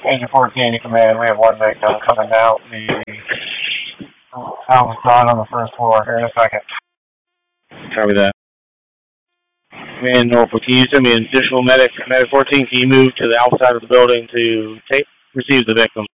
Agent 14 to command, we have one victim coming out the house on the first floor here in a second. Copy that. And Norfolk, can you send me an additional medic 14? Can you move to the outside of the building to receive the victim?